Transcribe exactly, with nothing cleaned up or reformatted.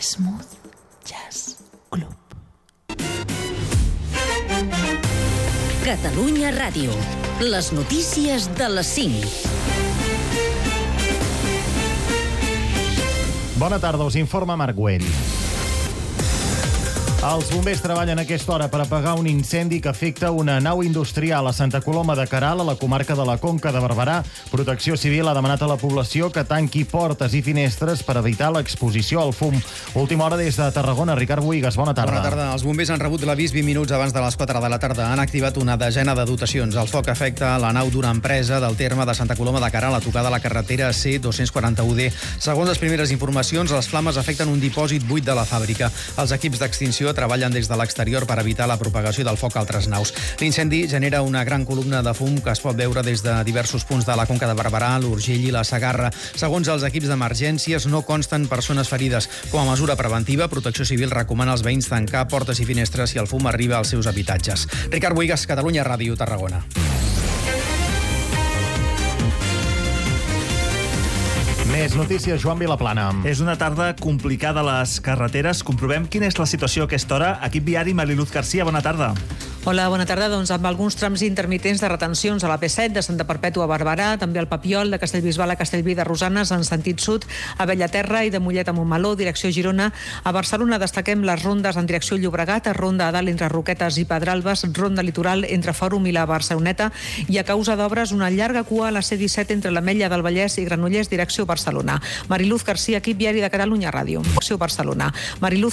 Smooth Jazz Club. Catalunya Ràdio. Les notícies de les cinc. Bona tarda, us informa Marc Güell. Els bombers treballen a aquesta hora per apagar un incendi que afecta una nau industrial a Santa Coloma de Queralt, a la comarca de la Conca de Barberà. Protecció Civil ha demanat a la població que tanqui portes i finestres per evitar l'exposició al fum. Última hora des de Tarragona. Ricard Bohigas, bona tarda. Bona tarda. Els bombers han rebut l'avís vint minuts abans de les quatre de la tarda. Han activat una desena de dotacions. El foc afecta la nau d'una empresa del terme de Santa Coloma de Queralt, a tocar de la carretera C dos cents quaranta-u D. Segons les primeres informacions, les flames afecten un dipòsit buit de la fàbrica. Els equips d'extinció treballen des de l'exterior per evitar la propagació del foc a altres naus. L'incendi genera una gran columna de fum que es pot veure des de diversos punts de la Conca de Barberà, l'Urgell i la Segarra. Segons els equips d'emergències, no consten persones ferides. Com a mesura preventiva, Protecció Civil recomana als veïns tancar portes i finestres si el fum arriba als seus habitatges. Ricard Bohigas, Catalunya Ràdio, Tarragona. Més notícies, Joan Vilaplana. És una tarda complicada a les carreteres. Comprovem quina és la situació a aquesta hora. Equip viari, Mariluz Garcia, bona tarda. Hola, bona tarda. Doncs amb alguns trams intermitents de retencions a la P set, de Santa Perpètua a Barberà, també al Papiol, de Castellbisbal a Castellví de Rosanes, en sentit sud, a Bellaterra i de Mollet a Montmeló, direcció Girona. A Barcelona destaquem les rondes en direcció Llobregat, ronda a dalt entre Roquetes i Pedralbes, ronda litoral entre Fòrum i la Barceloneta, i a causa d'obres una llarga cua a la C disset entre l'Ametlla del Vallès i Granollers, direcció Barcelona. Mariluz Garcia, equip viari de Catalunya Ràdio. Direcció Barcelona. Mariluz